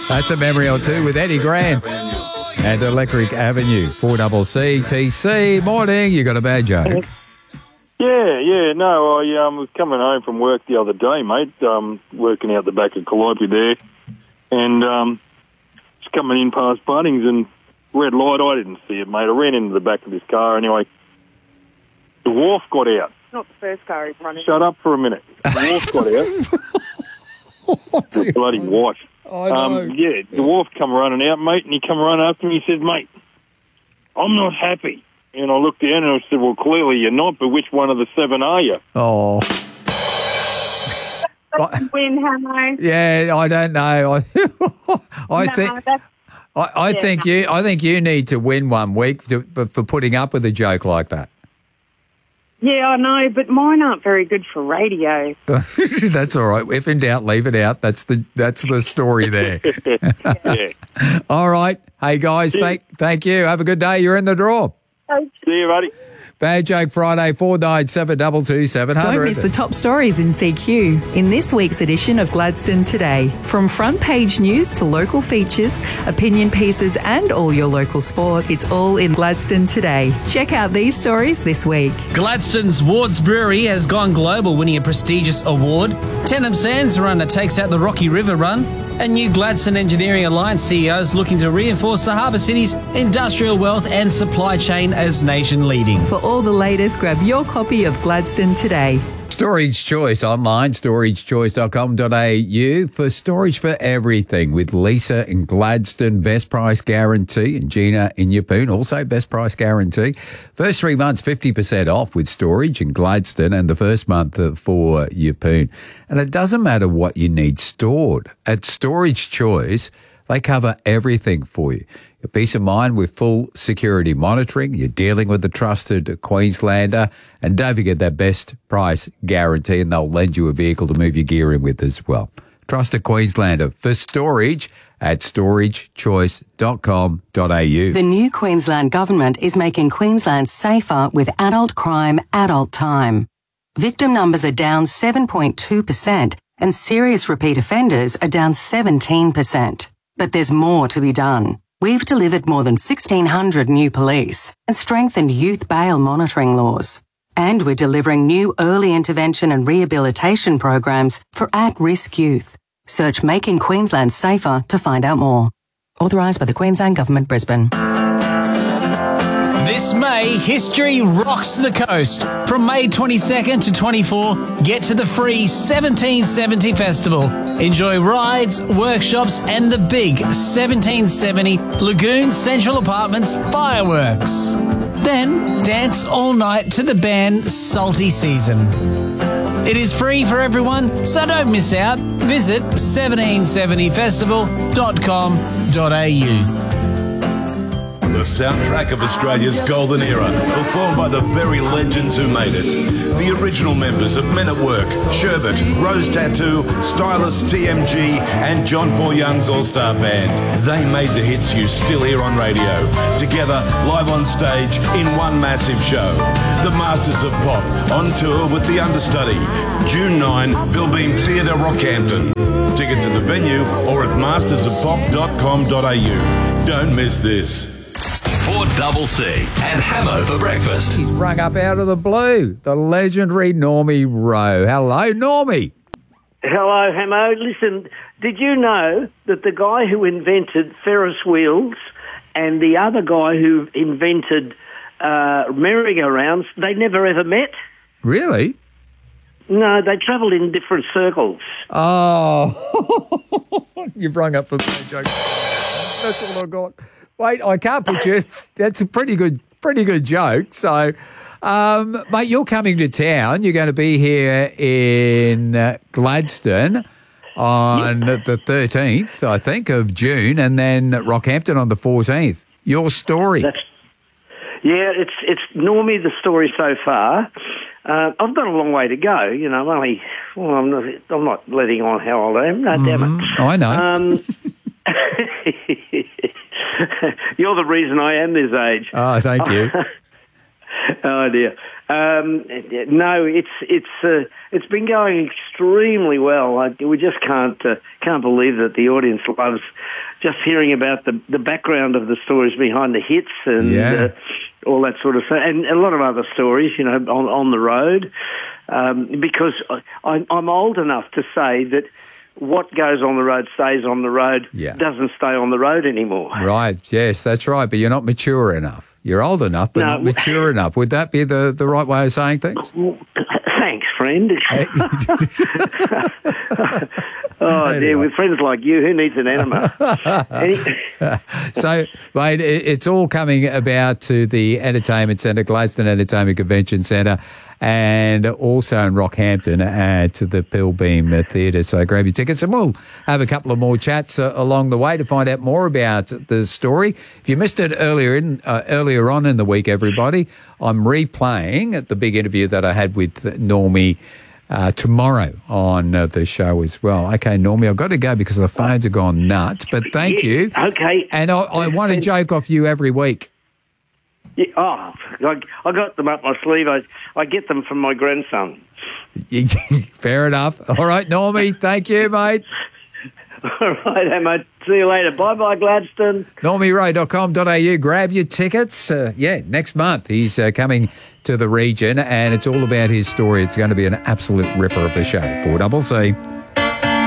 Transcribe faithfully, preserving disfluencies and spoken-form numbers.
That's a memory or two with Eddie Grant and Electric Avenue. four C C T C. Morning. You got a bad joke? Yeah, yeah. No, I um, was coming home from work the other day, mate, um, working out the back of Calliope there, and um, just coming in past Bunnings and red light. I didn't see it, mate. I ran into the back of this car anyway. The wharf got out. Not the first car he's running. Shut up for a minute. The wharf got out. Oh, dear. Bloody wife. I know. Um, yeah, the wharf come running out, mate, and he come running after me. He said, mate, I'm not happy. And I looked down and I said, well, clearly you're not, but which one of the seven are you? Oh. Win, Hamo. Yeah, I don't know. I, I No, think that's- I, I yeah, think no. you I think you need to win one week to, for putting up with a joke like that. Yeah, I know, but mine aren't very good for radio. That's all right. If in doubt, leave it out. That's the that's the story there. Yeah. All right. Hey guys, thank thank you. Have a good day. You're in the draw. See you, buddy. Bad Joke Friday, four nine seven two two seven hundred. Don't miss the top stories in C Q in this week's edition of Gladstone Today. From front page news to local features, opinion pieces and all your local sport, it's all in Gladstone Today. Check out these stories this week. Gladstone's Ward's Brewery has gone global, winning a prestigious award. Tenham Sands Runner takes out the Rocky River Run. And new Gladstone Engineering Alliance C E Os looking to reinforce the Harbour City's industrial wealth and supply chain as nation leading. For all the latest, grab your copy of Gladstone Today. Storage Choice online, storage choice dot com dot a u for storage for everything with Lisa in Gladstone, best price guarantee, and Gina in Yeppoon, also best price guarantee. First three months, fifty percent off with storage in Gladstone and the first month for Yeppoon. And it doesn't matter what you need stored. At Storage Choice, they cover everything for you. Your peace of mind with full security monitoring. You're dealing with a trusted Queenslander. And don't forget that best price guarantee, and they'll lend you a vehicle to move your gear in with as well. Trusted Queenslander for storage at storage choice dot com dot a u. The new Queensland Government is making Queensland safer with adult crime, adult time. Victim numbers are down seven point two percent and serious repeat offenders are down seventeen percent. But there's more to be done. We've delivered more than sixteen hundred new police and strengthened youth bail monitoring laws. And we're delivering new early intervention and rehabilitation programs for at-risk youth. Search Making Queensland Safer to find out more. Authorised by the Queensland Government, Brisbane. This May, history rocks the coast. From May twenty-second to twenty-fourth, get to the free seventeen seventy Festival. Enjoy rides, workshops and the big seventeen seventy Lagoon Central Apartments fireworks. Then dance all night to the band Salty Season. It is free for everyone, so don't miss out. Visit seventeen seventy festival dot com dot a u. The soundtrack of Australia's golden era, performed by the very legends who made it. The original members of Men at Work, Sherbet, Rose Tattoo, Stylist T M G, and John Paul Young's All-Star Band. They made the hits you still hear on radio. Together, live on stage, in one massive show. The Masters of Pop, on tour with the understudy. June ninth, Billbeam Theatre, Rockhampton. Tickets at the venue or at masters of pop dot com dot a u. Don't miss this. four C C and Hamo for breakfast. He's rung up out of the blue. The legendary Normie Rowe. Hello, Normie. Hello, Hamo. Listen, did you know that the guy who invented Ferris wheels and the other guy who invented uh, merry-go-rounds, they never ever met? Really? No, they travelled in different circles. Oh, you've rung up for the joke. That's all I got. Wait, I can't put you. That's a pretty good, pretty good joke. So, um, mate, you're coming to town. You're going to be here in uh, Gladstone on yep. the thirteenth, I think, of June, and then Rockhampton on the fourteenth. Your story. That's, yeah, it's it's normally the story so far. Uh, I've got a long way to go. You know, I'm only well, I'm not, I'm not letting on how old I am. No, mm, damn it. I know. Um, You're the reason I am this age. Oh, thank you. Oh dear. Um, no, it's it's uh, it's been going extremely well. I, we just can't uh, can't believe that the audience loves just hearing about the the background of the stories behind the hits and Yeah. uh, all that sort of stuff, and a lot of other stories, you know, on on the road. Um, because I, I'm I'm old enough to say that what goes on the road stays on the road. Yeah. Doesn't stay on the road anymore. Right, yes, that's right, but you're not mature enough. You're old enough, but No. not mature enough. Would that be the, the right way of saying things? Thanks, friend. Oh, Anyway. dear, with friends like you, who needs an enema? Any- So, mate, it- it's all coming about to the Entertainment Centre, Gladstone Entertainment Convention Centre, and also in Rockhampton uh, to the Pilbeam uh, Theatre. So grab your tickets, and we'll have a couple of more chats uh, along the way to find out more about the story. If you missed it earlier in uh, earlier on in the week, everybody, I'm replaying the big interview that I had with Normie Uh, tomorrow on uh, the show as well. Okay, Normie, I've got to go because the phones have gone nuts, but thank Yeah, you. okay. And I, I want to joke off you every week. Yeah, oh, I, I got them up my sleeve. I, I get them from my grandson. Fair enough. All right, Normie, thank you, mate. All right, Emma. See you later. Bye-bye, Gladstone. normie ray dot com dot a u. Grab your tickets. Uh, yeah, next month he's uh, coming to the region, and it's all about his story. It's going to be an absolute ripper of a show. four C C.